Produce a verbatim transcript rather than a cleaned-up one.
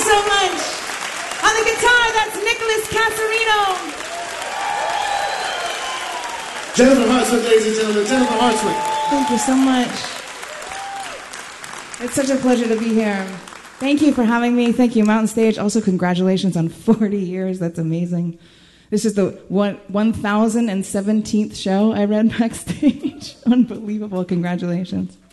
so much. On the guitar, that's Nicholas Casarino. Jennifer Hartswick, ladies and gentlemen. Jennifer Hartswick. Thank you so much. It's such a pleasure to be here. Thank you for having me. Thank you, Mountain Stage. Also, congratulations on forty years. That's amazing. This is the one thousand seventeenth show I read backstage. Unbelievable. Congratulations.